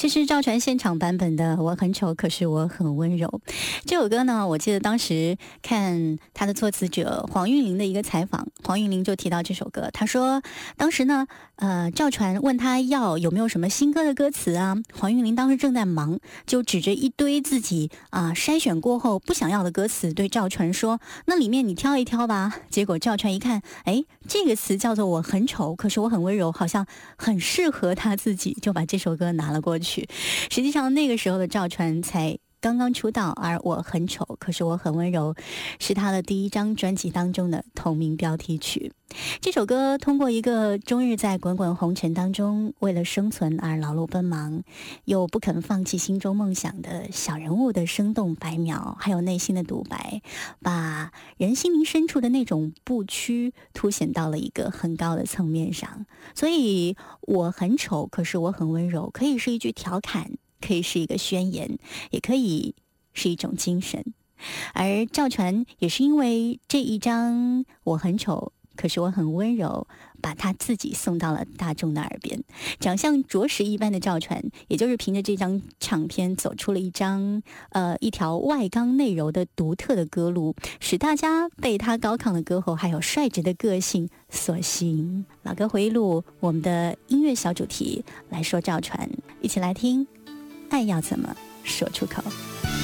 这是赵传现场版本的《我很丑，可是我很温柔》。这首歌呢，我记得当时看他的作词者黄韵玲的一个采访，黄韵玲就提到这首歌，他说当时呢，赵传问他有没有什么新歌的歌词啊，黄韵玲当时正在忙，就指着一堆自己筛选过后不想要的歌词对赵传说，那里面你挑一挑吧。结果赵传一看，哎，这个词叫做我很丑，可是我很温柔，好像很适合他自己，就把这首歌拿了过去。实际上那个时候的赵传才刚刚出道，而我很丑，可是我很温柔，是他的第一张专辑当中的同名标题曲。这首歌通过一个终日在滚滚红尘当中为了生存而劳碌奔忙，又不肯放弃心中梦想的小人物的生动白描，还有内心的独白，把人心灵深处的那种不屈凸显到了一个很高的层面上。所以我很丑，可是我很温柔，可以是一句调侃，可以是一个宣言，也可以是一种精神。而赵传也是因为这一张我很丑可是我很温柔，把他自己送到了大众的耳边。长相着实一般的赵传，也就是凭着这张唱片走出了一条外刚内柔的独特的歌路，使大家被他高亢的歌喉还有率直的个性所吸引。老歌回忆录，我们的音乐小主题来说赵传，一起来听爱要怎么说出口。